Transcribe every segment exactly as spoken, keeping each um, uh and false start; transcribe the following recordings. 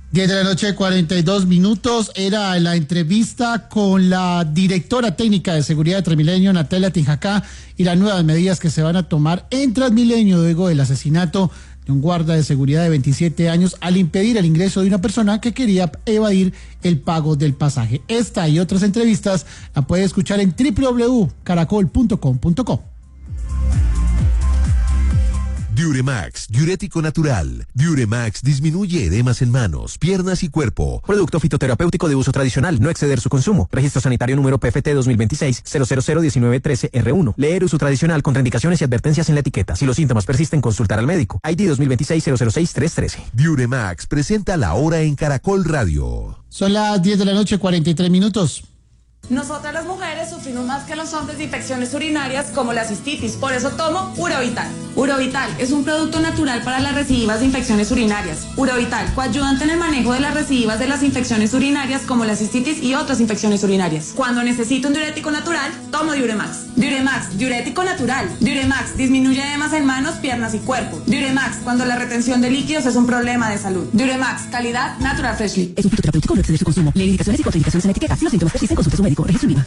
diez de la noche, cuarenta y dos minutos, era la entrevista con la directora técnica de seguridad de Transmilenio, Natalia Tinjacá, y las nuevas medidas que se van a tomar en Transmilenio luego del asesinato de un guarda de seguridad de veintisiete años al impedir el ingreso de una persona que quería evadir el pago del pasaje. Esta y otras entrevistas la puede escuchar en doble u doble u doble u punto caracol punto com punto co. Diuremax, diurético natural. Diuremax disminuye edemas en manos, piernas y cuerpo. Producto fitoterapéutico de uso tradicional, no exceder su consumo. Registro sanitario número P F T dos mil veintiséis cero cero cero diecinueve trece R uno. Leer uso tradicional, contraindicaciones y advertencias en la etiqueta. Si los síntomas persisten, consultar al médico. I D dos mil veintiséis cero cero seis tres trece. Diuremax presenta la hora en Caracol Radio. Son las diez de la noche, cuarenta y tres minutos. Nosotras las mujeres sufrimos más que los hombres de infecciones urinarias como la cistitis, por eso tomo Urovital. Urovital es un producto natural para las recidivas de infecciones urinarias. Urovital coayudante en el manejo de las recidivas de las infecciones urinarias como la cistitis y otras infecciones urinarias. Cuando necesito un diurético natural, tomo Diuremax. Diuremax, diurético natural. Diuremax disminuye edemas en manos, piernas y cuerpo. Diuremax, cuando la retención de líquidos es un problema de salud. Diuremax, calidad Natural Freshly. Es un fitoterapéutico, no exceder su consumo. Lee indicaciones y contraindicaciones en la etiqueta. Si los síntomas persisten, consulte a su médico. Registro IVA.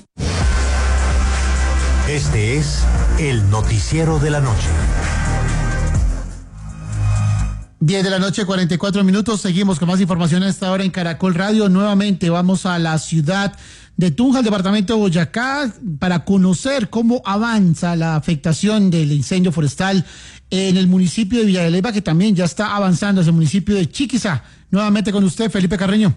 Este es el noticiero de la noche. diez de la noche, cuarenta y cuatro minutos. Seguimos con más información a esta hora en Caracol Radio. Nuevamente vamos a la ciudad de Tunja, el departamento de Boyacá, para conocer cómo avanza la afectación del incendio forestal en el municipio de Villa de Leyva, que también ya está avanzando hacia el municipio de Chiquiza. Nuevamente con usted, Felipe Carreño.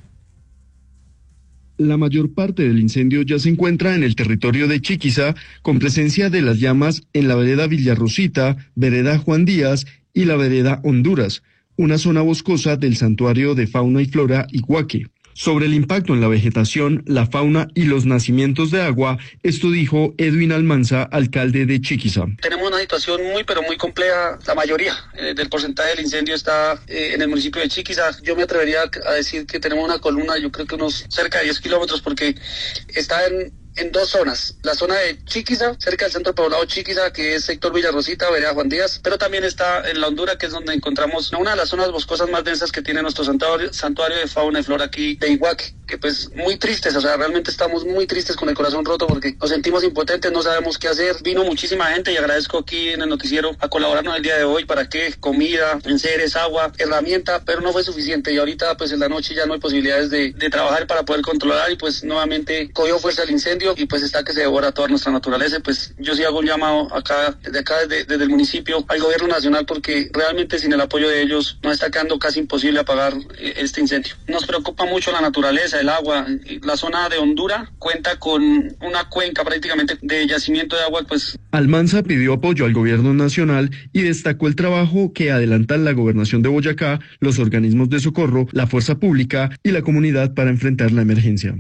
La mayor parte del incendio ya se encuentra en el territorio de Chiquiza, con presencia de las llamas en la vereda Villarrosita, vereda Juan Díaz y la vereda Honduras, una zona boscosa del santuario de fauna y flora Iguaque. Sobre el impacto en la vegetación, la fauna y los nacimientos de agua, esto dijo Edwin Almanza, alcalde de Chiquiza. Tenemos una situación muy pero muy compleja. La mayoría eh, del porcentaje del incendio está eh, en el municipio de Chiquiza. Yo me atrevería a decir que tenemos una columna, yo creo que unos cerca de diez kilómetros, porque está en... en dos zonas, la zona de Chiquiza, cerca del centro poblado Chiquiza, que es sector Villarrosita, vereda Juan Díaz, pero también está en la Hondura, que es donde encontramos una de las zonas boscosas más densas que tiene nuestro santuario, santuario de fauna y flora aquí de Iguaque, que pues muy tristes, o sea, realmente estamos muy tristes con el corazón roto porque nos sentimos impotentes, no sabemos qué hacer. Vino muchísima gente y agradezco aquí en el noticiero a colaborarnos el día de hoy para que comida, enseres, agua, herramienta, pero no fue suficiente y ahorita pues en la noche ya no hay posibilidades de, de trabajar para poder controlar y pues nuevamente cogió fuerza el incendio y pues está que se devora toda nuestra naturaleza. Pues yo sí hago un llamado acá, desde acá, desde, desde el municipio, al gobierno nacional, porque realmente sin el apoyo de ellos nos está quedando casi imposible apagar este incendio. Nos preocupa mucho la naturaleza, el agua. La zona de Honduras cuenta con una cuenca prácticamente de yacimiento de agua, pues. Almanza pidió apoyo al gobierno nacional y destacó el trabajo que adelantan la gobernación de Boyacá, los organismos de socorro, la fuerza pública y la comunidad para enfrentar la emergencia.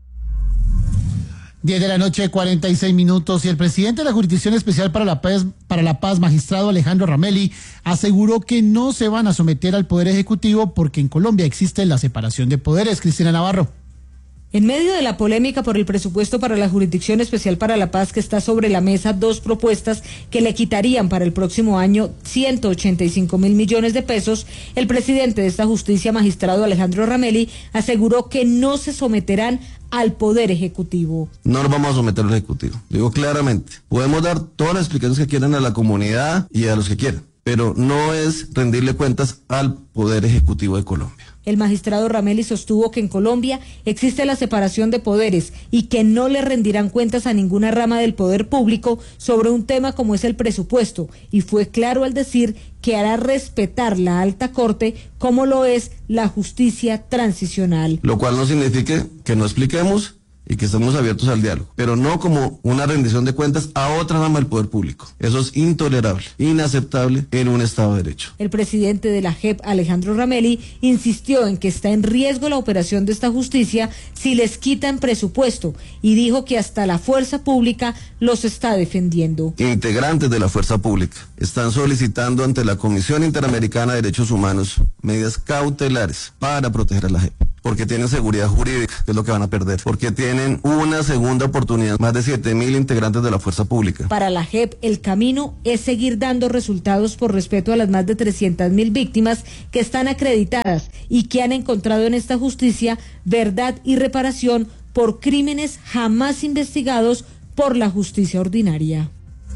diez de la noche, cuarenta y seis minutos, y el presidente de la Jurisdicción Especial para la Paz, para la Paz, magistrado Alejandro Ramelli, aseguró que no se van a someter al Poder Ejecutivo porque en Colombia existe la separación de poderes. Cristina Navarro. En medio de la polémica por el presupuesto para la Jurisdicción Especial para la Paz que está sobre la mesa, dos propuestas que le quitarían para el próximo año ciento ochenta y cinco mil millones de pesos, el presidente de esta justicia, magistrado Alejandro Ramelli, aseguró que no se someterán al Poder Ejecutivo. No nos vamos a someter al Ejecutivo, digo claramente. Podemos dar todas las explicaciones que quieran a la comunidad y a los que quieran, pero no es rendirle cuentas al Poder Ejecutivo de Colombia. El magistrado Ramelli sostuvo que en Colombia existe la separación de poderes y que no le rendirán cuentas a ninguna rama del poder público sobre un tema como es el presupuesto, y fue claro al decir que hará respetar la alta corte como lo es la justicia transicional. Lo cual no significa que no expliquemos y que estamos abiertos al diálogo, pero no como una rendición de cuentas a otra rama del poder público. Eso es intolerable, inaceptable en un Estado de Derecho. El presidente de la J E P, Alejandro Ramelli, insistió en que está en riesgo la operación de esta justicia si les quitan presupuesto y dijo que hasta la fuerza pública los está defendiendo. Integrantes de la fuerza pública están solicitando ante la Comisión Interamericana de Derechos Humanos medidas cautelares para proteger a la J E P. porque tienen seguridad jurídica, que es lo que van a perder, porque tienen una segunda oportunidad, más de siete mil integrantes de la fuerza pública. Para la J E P, el camino es seguir dando resultados por respeto a las más de trescientas mil víctimas que están acreditadas y que han encontrado en esta justicia verdad y reparación por crímenes jamás investigados por la justicia ordinaria.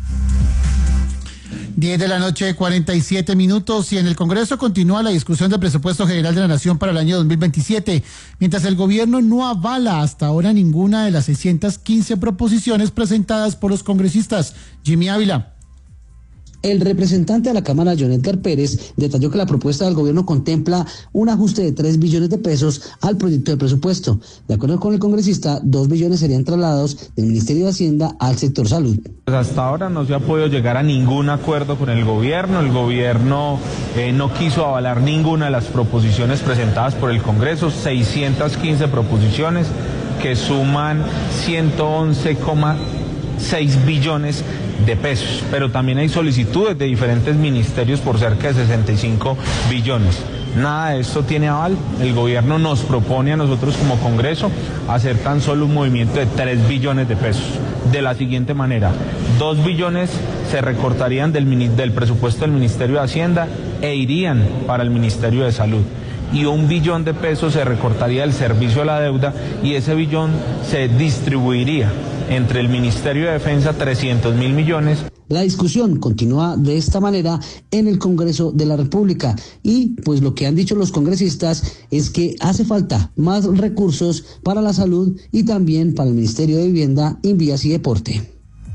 diez de la noche, cuarenta y siete minutos, y en el Congreso continúa la discusión del presupuesto general de la Nación para el año dos mil veintisiete, mientras el gobierno no avala hasta ahora ninguna de las seiscientas quince proposiciones presentadas por los congresistas. Jimmy Ávila. El representante de la Cámara, John Edgar Pérez, detalló que la propuesta del gobierno contempla un ajuste de tres billones de pesos al proyecto de presupuesto. De acuerdo con el congresista, dos billones serían trasladados del Ministerio de Hacienda al sector salud. Pues hasta ahora no se ha podido llegar a ningún acuerdo con el gobierno. El gobierno eh, no quiso avalar ninguna de las proposiciones presentadas por el Congreso, seiscientas quince proposiciones que suman ciento once coma seis billones de pesos, pero también hay solicitudes de diferentes ministerios por cerca de sesenta y cinco billones. Nada de esto tiene aval. El gobierno nos propone a nosotros como Congreso hacer tan solo un movimiento de tres billones de pesos. De la siguiente manera, dos billones se recortarían del, del presupuesto del Ministerio de Hacienda e irían para el Ministerio de Salud. Y un billón de pesos se recortaría del servicio a la deuda y ese billón se distribuiría entre el Ministerio de Defensa, trescientos mil millones. La discusión continúa de esta manera en el Congreso de la República y pues lo que han dicho los congresistas es que hace falta más recursos para la salud y también para el Ministerio de Vivienda, Invías y Deporte.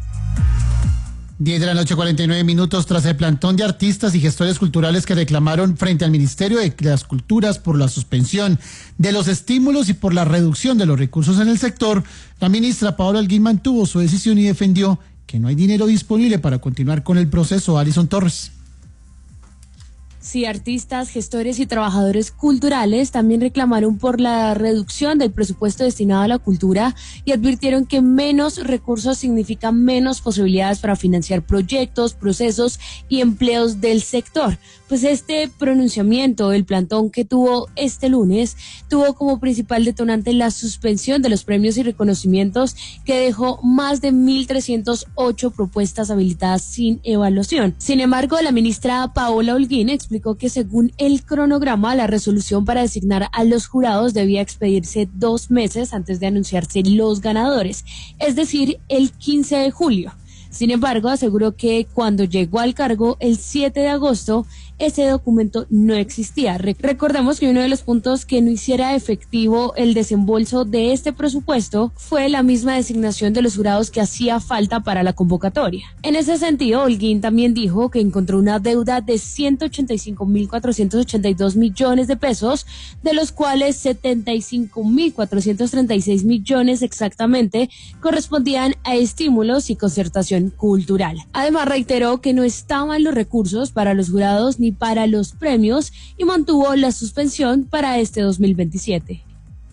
diez de la noche, cuarenta y nueve minutos, tras el plantón de artistas y gestores culturales que reclamaron frente al Ministerio de las Culturas por la suspensión de los estímulos y por la reducción de los recursos en el sector, la ministra Paola Holguín mantuvo su decisión y defendió que no hay dinero disponible para continuar con el proceso. Alison Torres. Sí, artistas, gestores y trabajadores culturales también reclamaron por la reducción del presupuesto destinado a la cultura y advirtieron que menos recursos significan menos posibilidades para financiar proyectos, procesos y empleos del sector. Pues este pronunciamiento, el plantón que tuvo este lunes, tuvo como principal detonante la suspensión de los premios y reconocimientos que dejó más de mil trescientas ocho propuestas habilitadas sin evaluación. Sin embargo, la ministra Paola Holguín explicó que según el cronograma, la resolución para designar a los jurados debía expedirse dos meses antes de anunciarse los ganadores, es decir, el quince de julio. Sin embargo, aseguró que cuando llegó al cargo el siete de agosto, ese documento no existía. Recordemos que uno de los puntos que no hiciera efectivo el desembolso de este presupuesto fue la misma designación de los jurados que hacía falta para la convocatoria. En ese sentido, Holguín también dijo que encontró una deuda de ciento ochenta y cinco mil cuatrocientos ochenta y dos millones de pesos, de los cuales setenta y cinco mil cuatrocientos treinta y seis millones exactamente correspondían a estímulos y concertación cultural. Además, reiteró que no estaban los recursos para los jurados ni para los premios y mantuvo la suspensión para este dos mil veintisiete.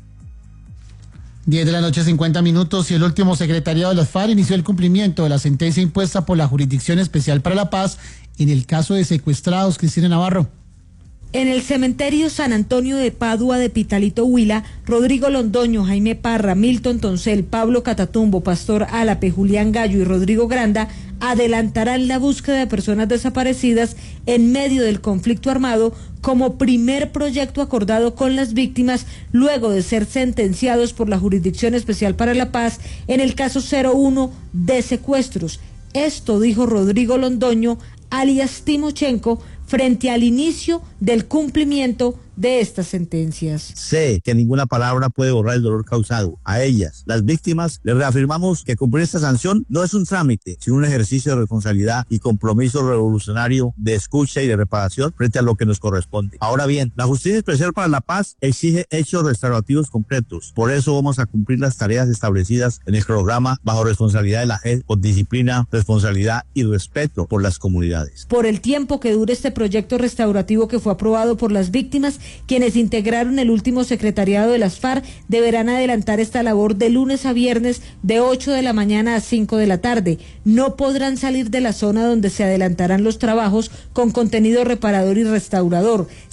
diez de la noche, cincuenta minutos, y el último secretariado de las FARC inició el cumplimiento de la sentencia impuesta por la Jurisdicción Especial para la Paz en el caso de secuestrados. Cristina Navarro. En el cementerio San Antonio de Padua de Pitalito Huila, Rodrigo Londoño, Jaime Parra, Milton Toncel, Pablo Catatumbo, Pastor Álape, Julián Gallo y Rodrigo Granda adelantarán la búsqueda de personas desaparecidas en medio del conflicto armado como primer proyecto acordado con las víctimas luego de ser sentenciados por la Jurisdicción Especial para la Paz en el caso cero uno de secuestros. Esto dijo Rodrigo Londoño, alias Timochenko, frente al inicio del cumplimiento de estas sentencias. Sé que ninguna palabra puede borrar el dolor causado. A ellas, las víctimas, les reafirmamos que cumplir esta sanción no es un trámite, sino un ejercicio de responsabilidad y compromiso revolucionario de escucha y de reparación frente a lo que nos corresponde. Ahora bien, la Justicia Especial para la Paz exige hechos restaurativos concretos. Por eso vamos a cumplir las tareas establecidas en el programa bajo responsabilidad de la J E P, con disciplina, responsabilidad y respeto por las comunidades. Por el tiempo que dure este proyecto restaurativo que fue aprobado por las víctimas, quienes integraron el último secretariado de las FARC deberán adelantar esta labor de lunes a viernes de ocho de la mañana a cinco de la tarde. No podrán salir de la zona donde se adelantarán los trabajos con contenido reparador y restaurador.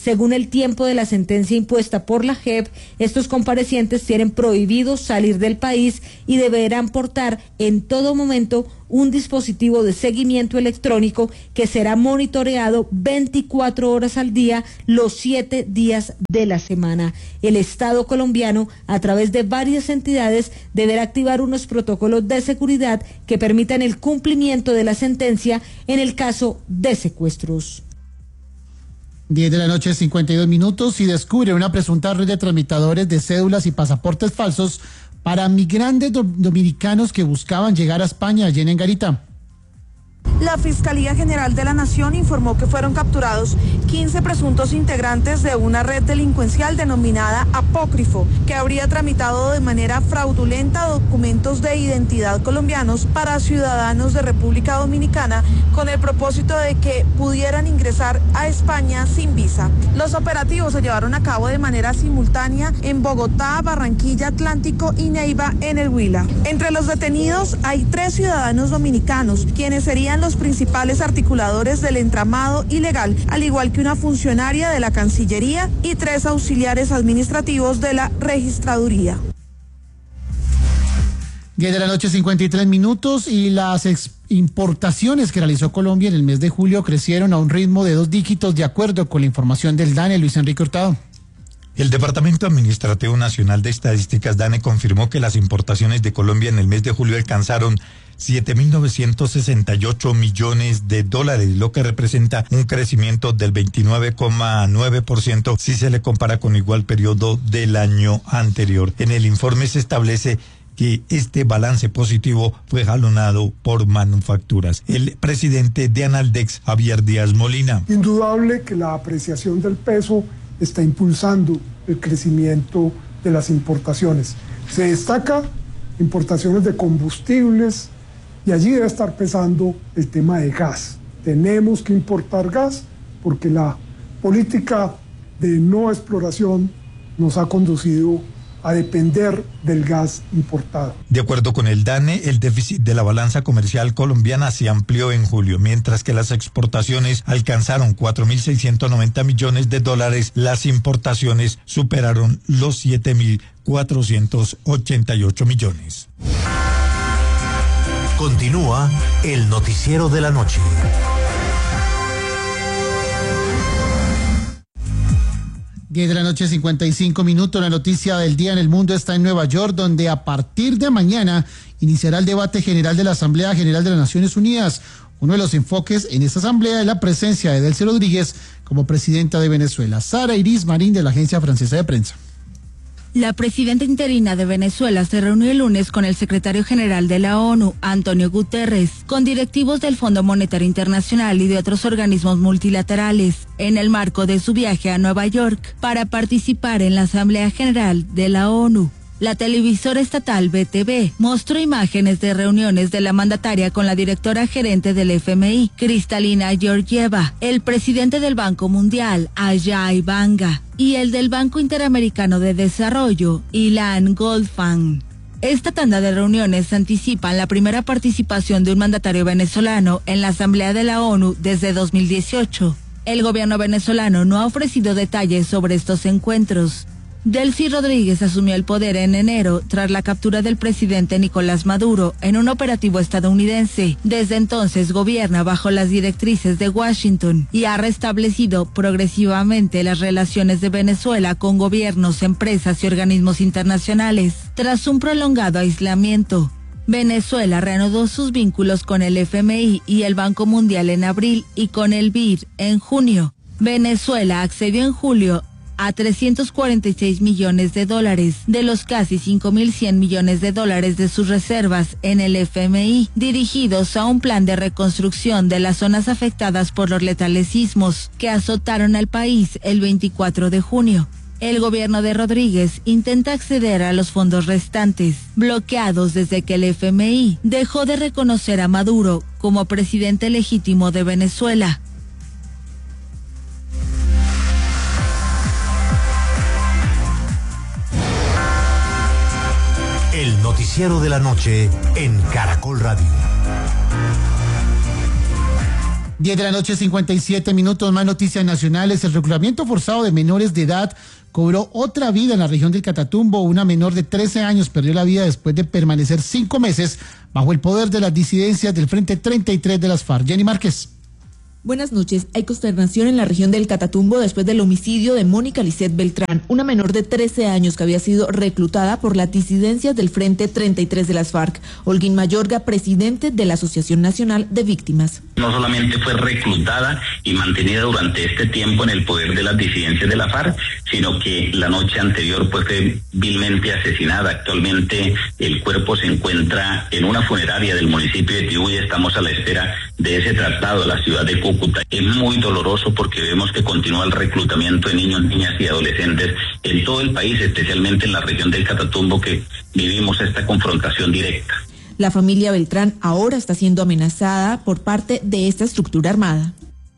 Según el tiempo de la sentencia impuesta por la J E P, estos comparecientes tienen prohibido salir del país y deberán portar en todo momento un dispositivo de seguimiento electrónico que será monitoreado veinticuatro horas al día, los siete días de la semana. El Estado colombiano, a través de varias entidades, deberá activar unos protocolos de seguridad que permitan el cumplimiento de la sentencia en el caso de secuestros. diez de la noche, cincuenta y dos minutos, y descubre una presunta red de tramitadores de cédulas y pasaportes falsos para migrantes do- dominicanos que buscaban llegar a España. Jenny Garita. La Fiscalía General de la Nación informó que fueron capturados quince presuntos integrantes de una red delincuencial denominada Apócrifo, que habría tramitado de manera fraudulenta documentos de identidad colombianos para ciudadanos de República Dominicana con el propósito de que pudieran ingresar a España sin visa. Los operativos se llevaron a cabo de manera simultánea en Bogotá, Barranquilla, Atlántico y Neiva en el Huila. Entre los detenidos hay tres ciudadanos dominicanos, quienes serían los principales articuladores del entramado ilegal, al igual que una funcionaria de la Cancillería y tres auxiliares administrativos de la Registraduría. diez de la noche, cincuenta y tres minutos, y las ex- importaciones que realizó Colombia en el mes de julio crecieron a un ritmo de dos dígitos, de acuerdo con la información del DANE. Luis Enrique Hurtado. El Departamento Administrativo Nacional de Estadísticas, DANE, confirmó que las importaciones de Colombia en el mes de julio alcanzaron siete mil novecientos sesenta y ocho millones de dólares, lo que representa un crecimiento del veintinueve coma nueve por ciento si se le compara con igual periodo del año anterior. En el informe se establece que este balance positivo fue jalonado por manufacturas. El presidente de Analdex, Javier Díaz Molina. Indudable que la apreciación del peso está impulsando el crecimiento de las importaciones. Se destaca importaciones de combustibles y allí debe estar pesando el tema de gas. Tenemos que importar gas porque la política de no exploración nos ha conducido a depender del gas importado. De acuerdo con el DANE, el déficit de la balanza comercial colombiana se amplió en julio, mientras que las exportaciones alcanzaron cuatro mil seiscientos noventa millones de dólares, las importaciones superaron los siete mil cuatrocientos ochenta y ocho millones. Continúa el noticiero de la noche. diez de la noche, cincuenta y cinco minutos. La noticia del día en el mundo está en Nueva York, donde a partir de mañana iniciará el debate general de la Asamblea General de las Naciones Unidas. Uno de los enfoques en esta asamblea es la presencia de Delcy Rodríguez como presidenta de Venezuela. Sara Iris Marín, de la Agencia Francesa de Prensa. La presidenta interina de Venezuela se reunió el lunes con el secretario general de la ONU, Antonio Guterres, con directivos del Fondo Monetario Internacional y de otros organismos multilaterales, en el marco de su viaje a Nueva York para participar en la Asamblea General de la ONU. La televisora estatal B T V mostró imágenes de reuniones de la mandataria con la directora gerente del F M I, Kristalina Georgieva, el presidente del Banco Mundial, Ajay Banga, y el del Banco Interamericano de Desarrollo, Ilan Goldfang. Esta tanda de reuniones anticipan la primera participación de un mandatario venezolano en la Asamblea de la ONU desde dos mil dieciocho. El gobierno venezolano no ha ofrecido detalles sobre estos encuentros. Delcy Rodríguez asumió el poder en enero tras la captura del presidente Nicolás Maduro en un operativo estadounidense. Desde entonces gobierna bajo las directrices de Washington y ha restablecido progresivamente las relaciones de Venezuela con gobiernos, empresas y organismos internacionales. Tras un prolongado aislamiento, Venezuela reanudó sus vínculos con el F M I y el Banco Mundial en abril y con el B I D en junio. Venezuela accedió en julio a trescientos cuarenta y seis millones de dólares de los casi cinco mil cien millones de dólares de sus reservas en el F M I, dirigidos a un plan de reconstrucción de las zonas afectadas por los letales sismos que azotaron al país el veinticuatro de junio. El gobierno de Rodríguez intenta acceder a los fondos restantes, bloqueados desde que el F M I dejó de reconocer a Maduro como presidente legítimo de Venezuela. El noticiero de la noche en Caracol Radio. diez de la noche, cincuenta y siete minutos, más noticias nacionales. El reclutamiento forzado de menores de edad cobró otra vida en la región del Catatumbo. Una menor de trece años perdió la vida después de permanecer cinco meses bajo el poder de las disidencias del Frente treinta y tres de las FARC. Jenny Márquez. Buenas noches. Hay consternación en la región del Catatumbo después del homicidio de Mónica Lisset Beltrán, una menor de trece años que había sido reclutada por las disidencias del Frente treinta y tres de las FARC. Holguín Mayorga, presidente de la Asociación Nacional de Víctimas. No solamente fue reclutada y mantenida durante este tiempo en el poder de las disidencias de la FARC, sino que la noche anterior pues, fue vilmente asesinada. Actualmente el cuerpo se encuentra en una funeraria del municipio de Tibú y estamos a la espera de ese tratado de la ciudad de Cúcuta. Es muy doloroso porque vemos que continúa el reclutamiento de niños, niñas y adolescentes en todo el país, especialmente en la región del Catatumbo, que vivimos esta confrontación directa. La familia Beltrán ahora está siendo amenazada por parte de esta estructura armada.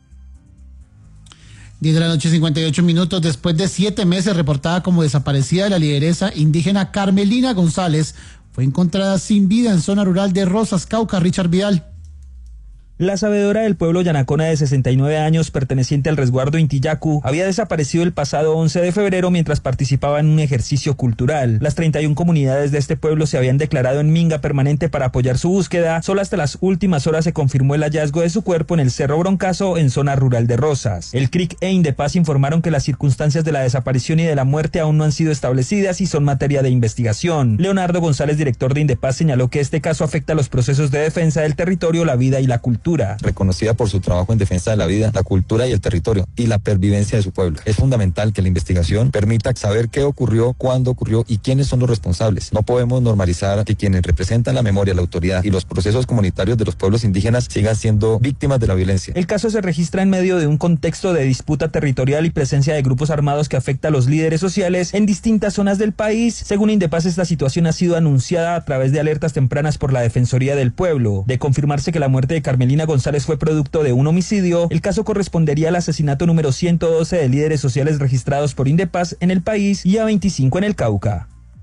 diez de la noche, cincuenta y ocho minutos, después de siete meses reportada como desaparecida, la lideresa indígena Carmelina González fue encontrada sin vida en zona rural de Rosas, Cauca. Richard Vidal. La sabedora del pueblo Yanacona de sesenta y nueve años, perteneciente al resguardo Intillacu, había desaparecido el pasado once de febrero mientras participaba en un ejercicio cultural. Las treinta y una comunidades de este pueblo se habían declarado en minga permanente para apoyar su búsqueda. Solo hasta las últimas horas se confirmó el hallazgo de su cuerpo en el Cerro Broncazo, en zona rural de Rosas. El C R I C e Indepaz informaron que las circunstancias de la desaparición y de la muerte aún no han sido establecidas y son materia de investigación. Leonardo González, director de Indepaz, señaló que este caso afecta a los procesos de defensa del territorio, la vida y la cultura. Reconocida por su trabajo en defensa de la vida, la cultura y el territorio y la pervivencia de su pueblo. Es fundamental que la investigación permita saber qué ocurrió, cuándo ocurrió y quiénes son los responsables. No podemos normalizar que quienes representan la memoria, la autoridad y los procesos comunitarios de los pueblos indígenas sigan siendo víctimas de la violencia. El caso se registra en medio de un contexto de disputa territorial y presencia de grupos armados que afecta a los líderes sociales en distintas zonas del país. Según Indepaz, esta situación ha sido anunciada a través de alertas tempranas por la Defensoría del Pueblo. De confirmarse que la muerte de Carmelina González fue producto de un homicidio, el caso correspondería al asesinato número ciento doce de líderes sociales registrados por Indepaz en el país y a veinticinco en el Cauca.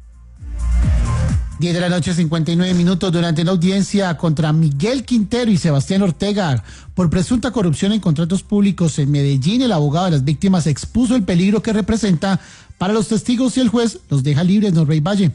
diez de la noche, cincuenta y nueve minutos, durante la audiencia contra Miguel Quintero y Sebastián Ortega por presunta corrupción en contratos públicos en Medellín, el abogado de las víctimas expuso el peligro que representa para los testigos y el juez los deja libres. Norrey Valle.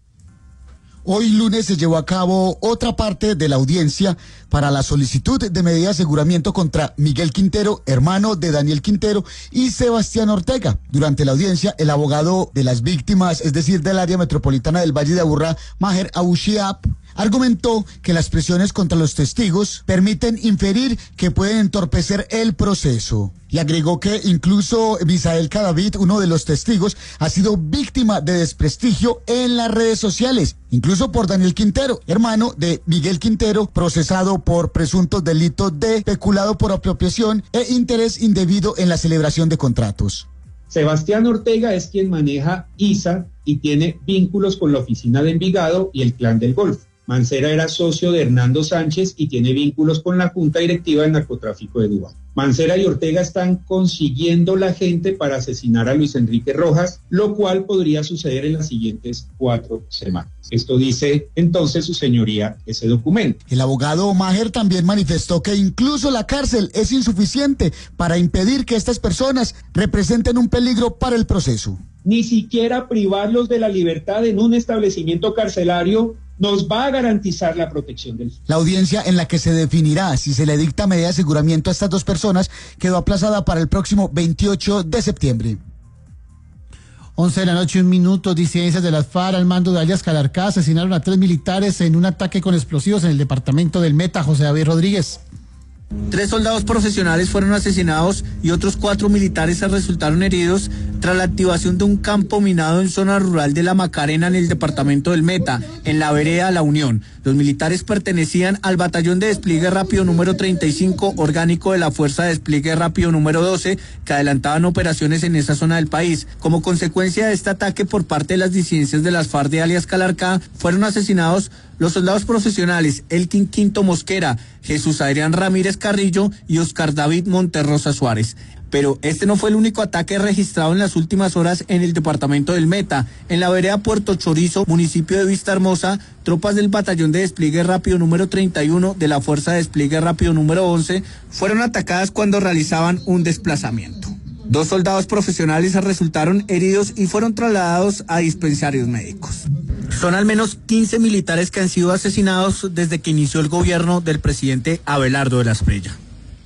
Hoy lunes se llevó a cabo otra parte de la audiencia para la solicitud de medida de aseguramiento contra Miguel Quintero, hermano de Daniel Quintero, y Sebastián Ortega. Durante la audiencia, el abogado de las víctimas, es decir, del área metropolitana del Valle de Aburrá, Maher Abushiab, argumentó que las presiones contra los testigos permiten inferir que pueden entorpecer el proceso. Y agregó que incluso Misael Cadavid, uno de los testigos, ha sido víctima de desprestigio en las redes sociales, incluso por Daniel Quintero, hermano de Miguel Quintero, procesado por presuntos delitos de peculado por apropiación e interés indebido en la celebración de contratos. Sebastián Ortega es quien maneja I S A y tiene vínculos con la oficina de Envigado y el Clan del Golfo. Mancera era socio de Hernando Sánchez y tiene vínculos con la Junta Directiva del Narcotráfico de Dubái. Mancera y Ortega están consiguiendo la gente para asesinar a Luis Enrique Rojas, lo cual podría suceder en las siguientes cuatro semanas. Esto dice entonces su señoría ese documento. El abogado Maher también manifestó que incluso la cárcel es insuficiente para impedir que estas personas representen un peligro para el proceso. Ni siquiera privarlos de la libertad en un establecimiento carcelario nos va a garantizar la protección del... La audiencia en la que se definirá si se le dicta medida de aseguramiento a estas dos personas quedó aplazada para el próximo veintiocho de septiembre. once de la noche, un minuto, disidencias de las FARC al mando de alias Calarcá asesinaron a tres militares en un ataque con explosivos en el departamento del Meta. José David Rodríguez. Tres soldados profesionales fueron asesinados y otros cuatro militares resultaron heridos tras la activación de un campo minado en zona rural de La Macarena en el departamento del Meta, en la vereda La Unión. Los militares pertenecían al batallón de despliegue rápido número treinta y cinco, orgánico de la Fuerza de Despliegue Rápido número doce, que adelantaban operaciones en esa zona del país. Como consecuencia de este ataque por parte de las disidencias de las FARC de alias Calarcá, fueron asesinados los soldados profesionales Elkin Quinto Mosquera, Jesús Adrián Ramírez Carrillo y Oscar David Monterrosa Suárez. Pero este no fue el único ataque registrado en las últimas horas en el departamento del Meta. En la vereda Puerto Chorizo, municipio de Vista Hermosa, tropas del batallón de despliegue rápido número treinta y uno de la Fuerza de Despliegue Rápido número once fueron atacadas cuando realizaban un desplazamiento. Dos soldados profesionales resultaron heridos y fueron trasladados a dispensarios médicos. Son al menos quince militares que han sido asesinados desde que inició el gobierno del presidente Abelardo de la Espriella.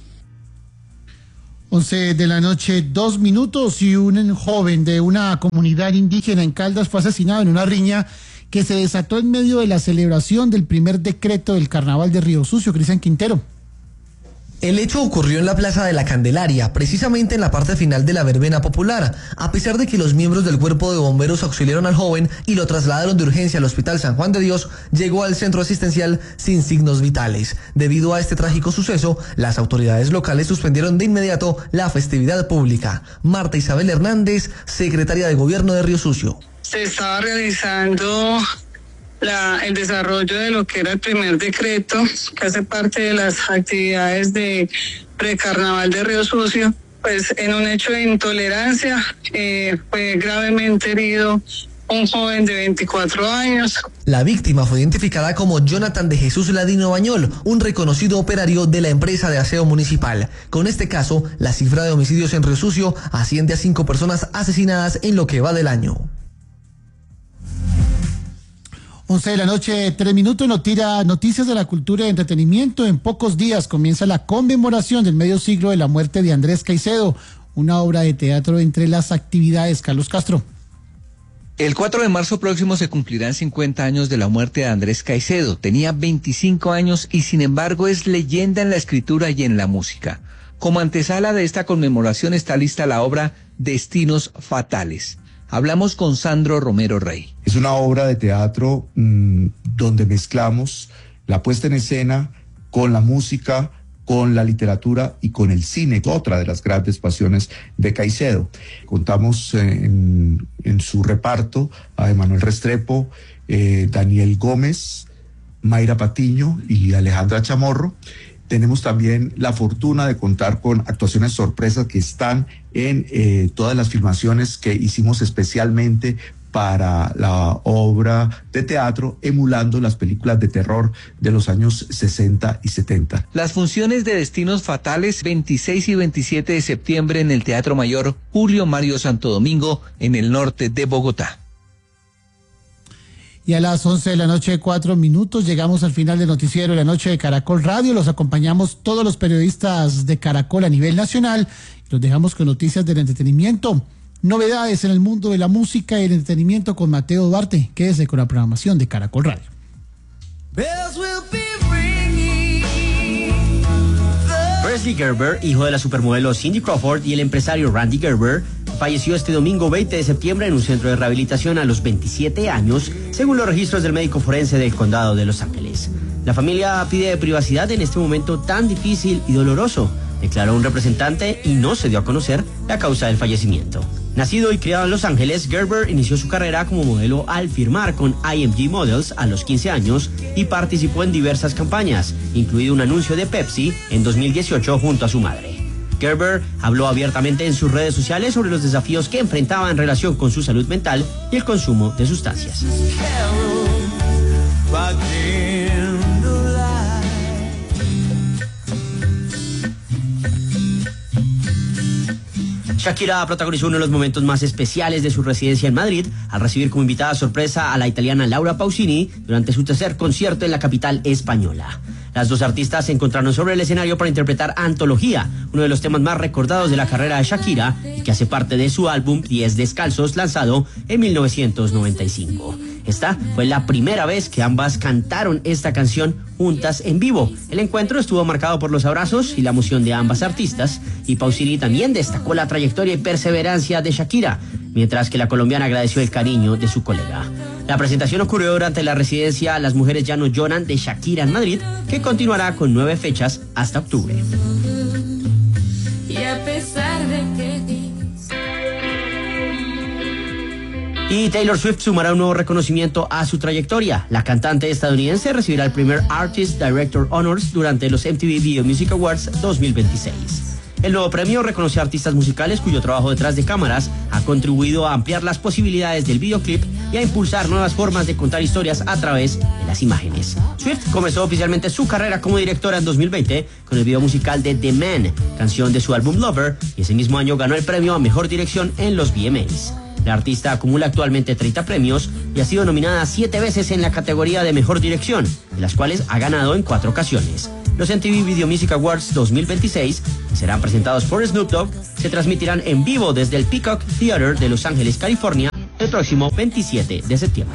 once de la noche, dos minutos, y un joven de una comunidad indígena en Caldas fue asesinado en una riña que se desató en medio de la celebración del primer decreto del carnaval de Río Sucio. Cristian Quintero. El hecho ocurrió en la Plaza de la Candelaria, precisamente en la parte final de la verbena popular, a pesar de que los miembros del cuerpo de bomberos auxiliaron al joven y lo trasladaron de urgencia al Hospital San Juan de Dios, llegó al centro asistencial sin signos vitales. Debido a este trágico suceso, las autoridades locales suspendieron de inmediato la festividad pública. Marta Isabel Hernández, secretaria de Gobierno de Río Sucio. Se estaba realizando La, el desarrollo de lo que era el primer decreto, que hace parte de las actividades de precarnaval de Río Sucio. Pues en un hecho de intolerancia eh, fue gravemente herido un joven de veinticuatro años. La víctima fue identificada como Jonathan de Jesús Ladino Bañol, un reconocido operario de la empresa de aseo municipal. Con este caso, la cifra de homicidios en Río Sucio asciende a cinco personas asesinadas en lo que va del año. once de la noche, tres minutos, notira, noticias de la cultura y entretenimiento. En pocos días comienza la conmemoración del medio siglo de la muerte de Andrés Caicedo, una obra de teatro entre las actividades. Carlos Castro. El cuatro de marzo próximo se cumplirán cincuenta años de la muerte de Andrés Caicedo. Tenía veinticinco años y sin embargo es leyenda en la escritura y en la música. Como antesala de esta conmemoración está lista la obra Destinos Fatales. Hablamos con Sandro Romero Rey. Es una obra de teatro mmm, donde mezclamos la puesta en escena con la música, con la literatura y con el cine, otra de las grandes pasiones de Caicedo. Contamos en, en su reparto a Emanuel Restrepo, eh, Daniel Gómez, Mayra Patiño y Alejandra Chamorro. Tenemos también la fortuna de contar con actuaciones sorpresas que están en eh, todas las filmaciones que hicimos especialmente para la obra de teatro, emulando las películas de terror de los años sesenta y setenta. Las funciones de Destinos Fatales, veintiséis y veintisiete de septiembre en el Teatro Mayor Julio Mario Santo Domingo, en el norte de Bogotá. Y a las once de la noche, cuatro minutos, llegamos al final del noticiero de la noche de Caracol Radio. Los acompañamos todos los periodistas de Caracol a nivel nacional. Los dejamos con noticias del entretenimiento. Novedades en el mundo de la música y el entretenimiento con Mateo Duarte. Quédese con la programación de Caracol Radio. Presley Gerber, hijo de la supermodelo Cindy Crawford y el empresario Randy Gerber, falleció este domingo veinte de septiembre en un centro de rehabilitación a los veintisiete años, según los registros del médico forense del condado de Los Ángeles. La familia pide privacidad en este momento tan difícil y doloroso, declaró un representante, y no se dio a conocer la causa del fallecimiento. Nacido y criado en Los Ángeles, Gerber inició su carrera como modelo al firmar con I M G Models a los quince años y participó en diversas campañas, incluido un anuncio de Pepsi en dos mil dieciocho junto a su madre. Gerber habló abiertamente en sus redes sociales sobre los desafíos que enfrentaba en relación con su salud mental y el consumo de sustancias. Shakira protagonizó uno de los momentos más especiales de su residencia en Madrid al recibir como invitada sorpresa a la italiana Laura Pausini durante su tercer concierto en la capital española. Las dos artistas se encontraron sobre el escenario para interpretar Antología, uno de los temas más recordados de la carrera de Shakira y que hace parte de su álbum Pies Descalzos, lanzado en mil novecientos noventa y cinco. Esta fue la primera vez que ambas cantaron esta canción juntas en vivo. El encuentro estuvo marcado por los abrazos y la emoción de ambas artistas, y Pausini también destacó la trayectoria y perseverancia de Shakira, mientras que la colombiana agradeció el cariño de su colega. La presentación ocurrió durante la residencia Las Mujeres Ya No Lloran de Shakira en Madrid, que continuará con nueve fechas hasta octubre. Y a pesar de que... Y Taylor Swift sumará un nuevo reconocimiento a su trayectoria. La cantante estadounidense recibirá el primer Artist Director Honors durante los M T V Video Music Awards dos mil veintiséis. El nuevo premio reconoce a artistas musicales cuyo trabajo detrás de cámaras ha contribuido a ampliar las posibilidades del videoclip y a impulsar nuevas formas de contar historias a través de las imágenes. Swift comenzó oficialmente su carrera como directora en dos mil veinte con el video musical de The Man, canción de su álbum Lover, y ese mismo año ganó el premio a Mejor Dirección en los V M As. La artista acumula actualmente treinta premios y ha sido nominada siete veces en la categoría de Mejor Dirección, de las cuales ha ganado en cuatro ocasiones. Los M T V Video Music Awards dos mil veintiséis, que serán presentados por Snoop Dogg, se transmitirán en vivo desde el Peacock Theater de Los Ángeles, California, el próximo veintisiete de septiembre.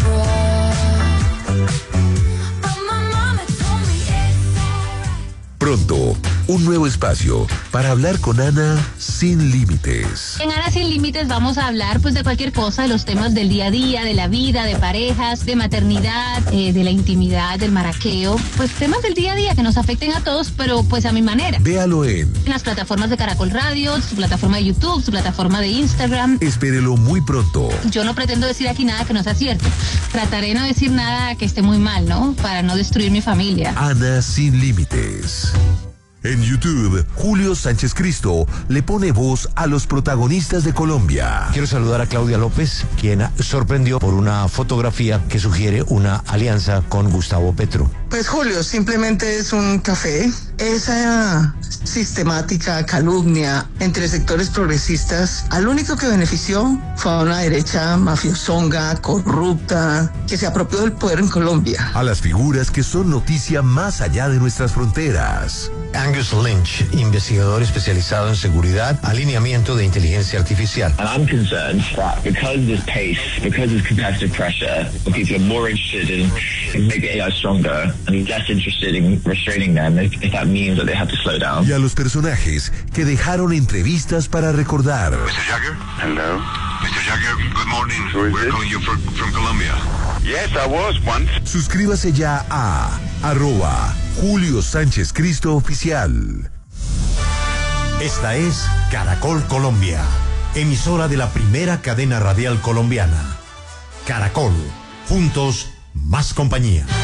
Pronto, un nuevo espacio para hablar con Ana sin límites. En Ana Sin Límites vamos a hablar pues de cualquier cosa, de los temas del día a día, de la vida, de parejas, de maternidad, eh, de la intimidad, del maraqueo, pues temas del día a día que nos afecten a todos, pero pues a mi manera. Véalo en En las plataformas de Caracol Radio, su plataforma de YouTube, su plataforma de Instagram. Espérelo muy pronto. Yo no pretendo decir aquí nada que no sea cierto. Trataré de no decir nada que esté muy mal, ¿no? Para no destruir mi familia. Ana Sin Límites. En YouTube, Julio Sánchez Cristo le pone voz a los protagonistas de Colombia. Quiero saludar a Claudia López, quien sorprendió por una fotografía que sugiere una alianza con Gustavo Petro. Pues Julio, simplemente es un café. Esa sistemática calumnia entre sectores progresistas, al único que benefició fue a una derecha mafiosonga, corrupta, que se apropió del poder en Colombia. A las figuras que son noticia más allá de nuestras fronteras. Angus Lynch, investigador especializado en seguridad, alineamiento de inteligencia artificial. And I'm concerned that because of this pace, because of competitive pressure, people are more interested in, in making A I stronger and less interested in restraining them if, if that means that they have to slow down. Y a los personajes que dejaron entrevistas para recordar. mister Jagger? Hello. mister Jagger, good morning. We're calling you from, from Colombia. Yes, I was once. Suscríbase ya a arroba Julio Sánchez Cristo Oficial. Esta es Caracol Colombia, emisora de la primera cadena radial colombiana. Caracol, juntos, más compañía.